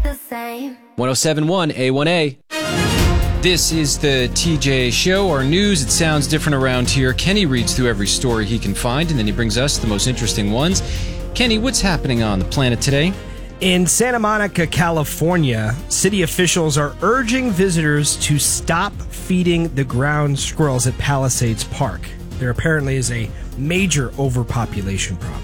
the same. 107.1 A1A. This is the TJ Show. Our news, it sounds different around here. Kenny reads through every story he can find, and then he brings us the most interesting ones. Kenny, what's happening on the planet today? In Santa Monica, California, city officials are urging visitors to stop feeding the ground squirrels at Palisades Park. There apparently is a major overpopulation problem.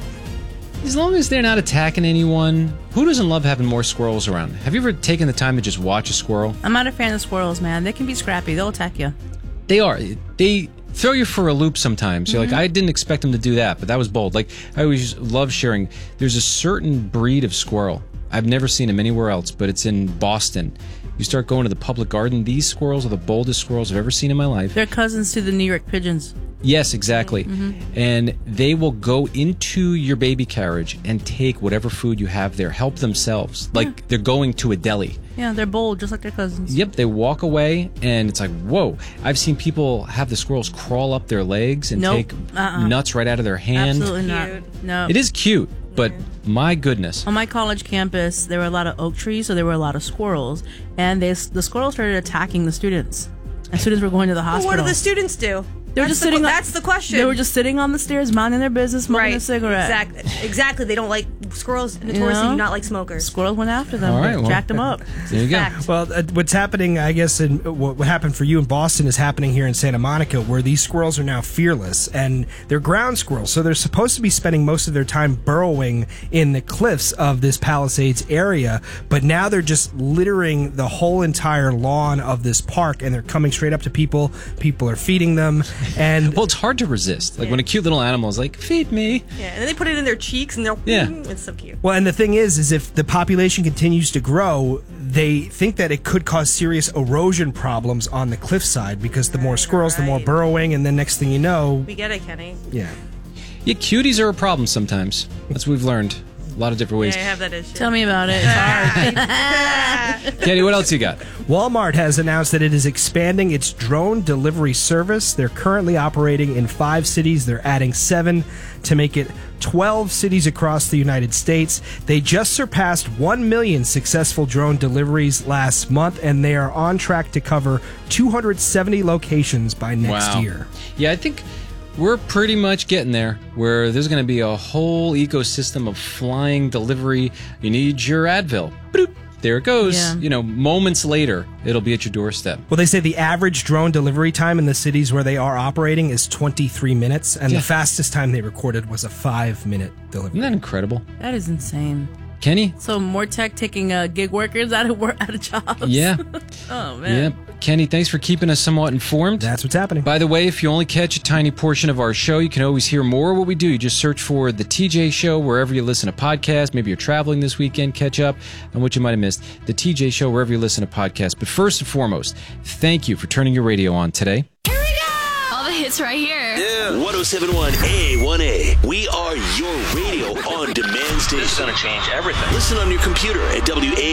As long as they're not attacking anyone, who doesn't love having more squirrels around? Have you ever taken the time to just watch a squirrel? I'm not a fan of squirrels, man. They can be scrappy. They'll attack you. They are. They throw you for a loop sometimes. You're like, I didn't expect them to do that, but that was bold. Like, I always love sharing. There's a certain breed of squirrel. I've never seen them anywhere else, but it's in Boston. You start going to the public garden, these squirrels are the boldest squirrels I've ever seen in my life. They're cousins to the New York pigeons. Yes, exactly. And they will go into your baby carriage and take whatever food you have there, help themselves. Like they're going to a deli. Yeah, they're bold, just like their cousins. Yep, they walk away, and it's like, whoa. I've seen people have the squirrels crawl up their legs and take nuts right out of their hand. Absolutely not. No. It is cute, but my goodness. On my college campus, there were a lot of oak trees, so there were a lot of squirrels. And the squirrels started attacking the students. And students were going to the hospital. Well, what do the students do? They were just sitting. That's the question. They were just sitting on the stairs, minding their business, smoking a cigarette. Exactly. They don't like squirrels. Notoriously, do not like smokers. Squirrels went after them. All right, well, jacked them up. There you go. Well, what's happening, I guess, and what happened for you in Boston is happening here in Santa Monica, where these squirrels are now fearless, and they're ground squirrels, so they're supposed to be spending most of their time burrowing in the cliffs of this Palisades area, but now they're just littering the whole entire lawn of this park, and they're coming straight up to people. People are feeding them, and well, it's hard to resist. Like when a cute little animal is like, feed me. Yeah, and then they put it in their cheeks, and they're it's so cute. Well, and the thing is if the population continues to grow, they think that it could cause serious erosion problems on the cliffside because the more squirrels, the more burrowing, and then next thing you know... We get it, Kenny. Yeah. Yeah, cuties are a problem sometimes. That's what we've learned. A lot of different ways. Yeah, I have that issue. Tell me about it. It's hard. Kenny, what else you got? Walmart has announced that it is expanding its drone delivery service. They're currently operating in 5 cities. They're adding 7 to make it 12 cities across the United States. They just surpassed 1 million successful drone deliveries last month, and they are on track to cover 270 locations by next year. Yeah, I think we're pretty much getting there, where there's going to be a whole ecosystem of flying delivery. You need your Advil. Bloop. There it goes. Yeah. You know, moments later, it'll be at your doorstep. Well, they say the average drone delivery time in the cities where they are operating is 23 minutes, and the fastest time they recorded was a 5-minute delivery. Isn't that incredible? That is insane. Kenny? So more tech taking gig workers out of jobs. Yeah. Oh, man. Yeah. Kenny, thanks for keeping us somewhat informed. That's what's happening. By the way, if you only catch a tiny portion of our show, you can always hear more of what we do. You just search for The TJ Show wherever you listen to podcasts. Maybe you're traveling this weekend, catch up on what you might have missed. The TJ Show wherever you listen to podcasts. But first and foremost, thank you for turning your radio on today. Here we go! All the hits right here. Yeah. 107.1 A1A. We are your radio on demand station. This is going to change everything. Listen on your computer at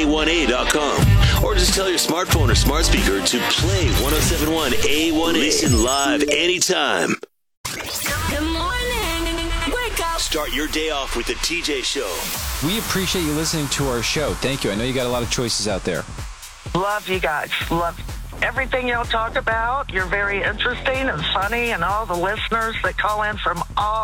WA1A.com. Or just tell your smartphone or smart speaker to play 107.1 A1A. Listen live anytime. Good morning. Wake up. Start your day off with the TJ Show. We appreciate you listening to our show. Thank you. I know you got a lot of choices out there. Love you guys. Love everything y'all talk about. You're very interesting and funny, and all the listeners that call in from all